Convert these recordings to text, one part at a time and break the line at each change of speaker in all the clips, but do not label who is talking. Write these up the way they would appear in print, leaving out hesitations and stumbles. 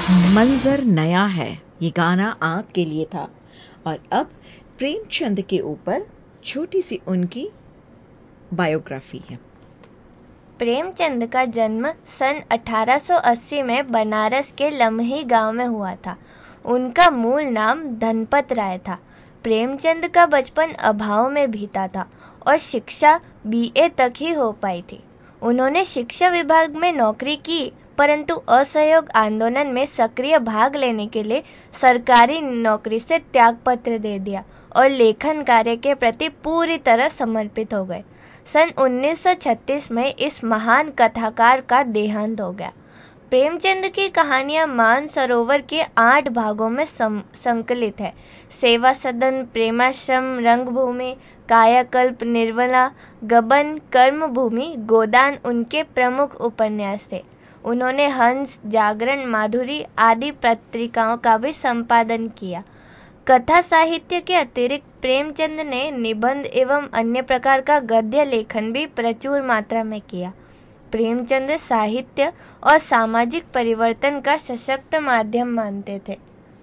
मंजर नया है, ये गाना आपके लिए था। और अब प्रेमचंद के ऊपर छोटी सी उनकी बायोग्राफी है।
प्रेमचंद का जन्म सन 1880 में बनारस के लम्ही गांव में हुआ था। उनका मूल नाम धनपत राय था। प्रेमचंद का बचपन अभाव में बीता था और शिक्षा बीए तक ही हो पाई थी। उन्होंने शिक्षा विभाग में नौकरी की, परंतु असहयोग आंदोलन में सक्रिय भाग लेने के लिए सरकारी नौकरी से त्यागपत्र दे दिया और लेखन कार्य के प्रति पूरी तरह समर्पित हो गए। सन 1936 में इस महान कथाकार का देहांत हो गया। प्रेमचंद की कहानियां मानसरोवर के 8 भागों में संकलित है। सेवा सदन, प्रेमाश्रम, रंगभूमि, कायाकल्प, निर्मला, गबन, कर्मभूमि, गोदान उनके प्रमुख उपन्यास थे। उन्होंने हंस, जागरण, माधुरी आदि पत्रिकाओं का भी संपादन किया। कथा साहित्य के अतिरिक्त प्रेमचंद ने निबंध एवं अन्य प्रकार का गद्य लेखन भी प्रचुर मात्रा में किया। प्रेमचंद साहित्य और सामाजिक परिवर्तन का सशक्त माध्यम मानते थे।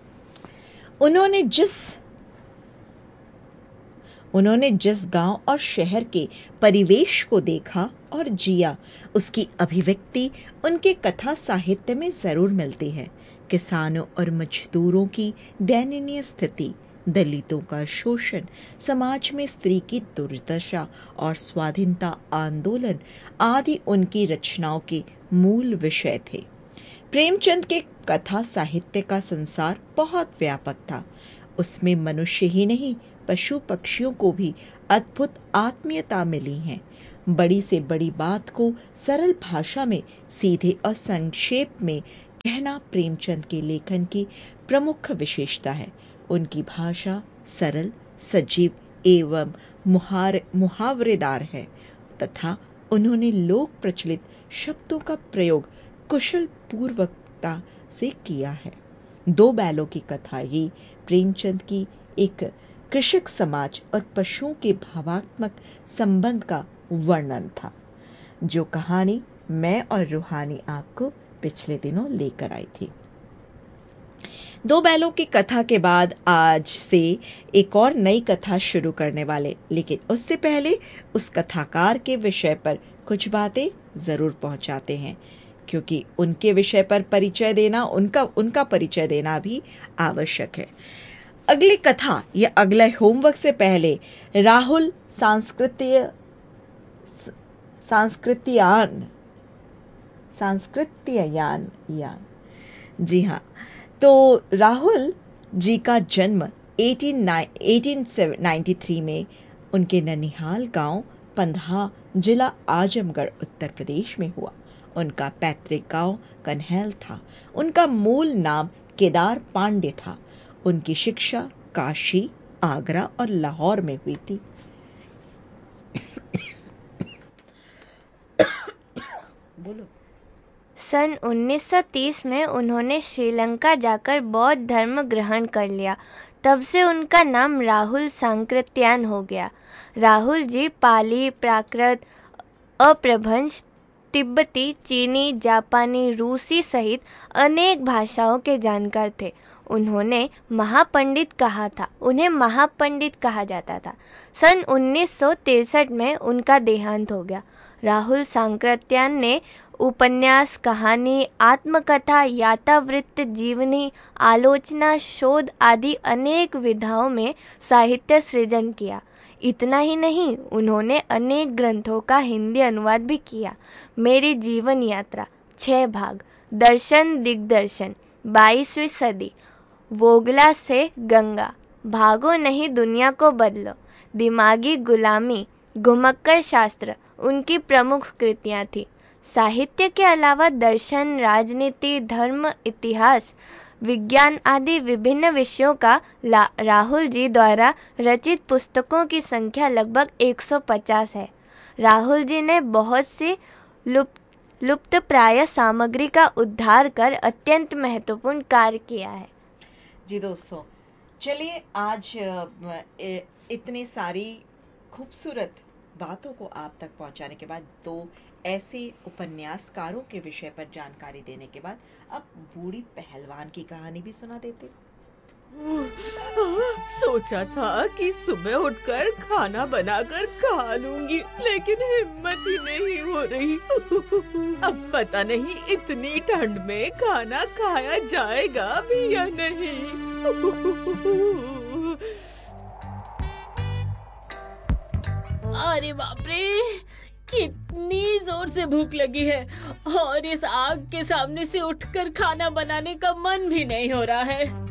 उन्होंने जिस गांव और शहर के परिवेश को देखा और जिया, उसकी अभिव्यक्ति उनके कथा साहित्य में जरूर मिलती है। किसानों और मजदूरों की दयनीय स्थिति, दलितों का शोषण, समाज में स्त्री की दुर्दशा और स्वाधीनता आंदोलन आदि उनकी रचनाओं के मूल विषय थे। प्रेमचंद के कथा साहित्य का संसार बहुत व्यापक था। उसमें मनुष्य ही नहीं, पशु पक्षियों को भी अद्भुत आत्मीयता मिली है। बड़ी से बड़ी बात को सरल भाषा में सीधे और संक्षेप में कहना प्रेमचंद के लेखन की प्रमुख विशेषता है। उनकी भाषा सरल, सजीव एवं मुहावरेदार है तथा उन्होंने लोक प्रचलित शब्दों का प्रयोग कुशल पूर्वकता से किया है। 2 बैलों की कथा ही प्रेमचंद की एक कृषक समाज और पशुओं के भावात्मक संबंध का वर्णन था, जो कहानी मैं और रूहानी आपको पिछले दिनों लेकर आई थी। 2 बैलों की कथा के बाद आज से एक और नई कथा शुरू करने वाले, लेकिन उससे पहले उस कथाकार के विषय पर कुछ बातें जरूर पहुंचाते हैं, क्योंकि उनके विषय पर परिचय देना, उनका परिचय देना भी आवश्यक है। अगली कथा या अगले होमवर्क से पहले राहुल सांस्कृतियान, जी हाँ, तो राहुल जी का जन्म 1893 में उनके ननिहाल गांव पंधा, जिला आजमगढ़, उत्तर प्रदेश में हुआ। उनका पैतृक गांव कन्हैल था। उनका मूल नाम केदार पांडे था। उनकी शिक्षा काशी, आगरा और लाहौर में हुई थी। बोलो।
सन 1930 में उन्होंने श्रीलंका जाकर बौद्ध धर्म ग्रहण कर लिया। तब से उनका नाम राहुल सांकृत्यान हो गया। राहुल जी पाली, प्राकृत, अपभ्रंश, तिब्बती, चीनी, जापानी, रूसी सहित अनेक भाषाओं के जानकार थे। उन्हें महापंडित कहा जाता था। सन 1963 में उनका देहांत हो गया। राहुल सांकृत्यान ने उपन्यास, कहानी, आत्मकथा, यातावृत्त, जीवनी, आलोचना, शोध आदि अनेक विधाओं में साहित्य सृजन किया। इतना ही नहीं, उन्होंने अनेक ग्रंथों का हिंदी अनुवाद भी किया। मेरी जीवन यात्रा 6 भाग, दर्शन दिग्दर्शन, 22वीं सदी, वोगला से गंगा, भागो नहीं दुनिया को बदलो, दिमागी गुलामी, घुमक्कर शास्त्र उनकी प्रमुख कृतियां थी। साहित्य के अलावा दर्शन, राजनीति, धर्म, इतिहास, विज्ञान आदि विभिन्न विषयों का राहुल जी द्वारा रचित पुस्तकों की संख्या लगभग 150 है। राहुल जी ने बहुत सी लुप्त प्राय सामग्री का उद्धार कर अत्यंत महत्वपूर्ण कार्य किया है।
जी दोस्तों, चलिए आज इतनी सारी खूबसूरत बातों को आप तक पहुंचाने के बाद 2 ऐसे उपन्यासकारों के विषय पर जानकारी देने के बाद अब बूढ़ी पहलवान की कहानी भी सुना देते।
सोचा था कि सुबह उठकर खाना बनाकर खा लूंगी, लेकिन हिम्मत ही नहीं हो रही। अब पता नहीं इतनी ठंड में खाना खाया जाएगा भी या नहीं।
अरे बाप रे, कितनी जोर से भूख लगी है और इस आग के सामने से उठकर खाना बनाने का मन भी नहीं हो रहा है।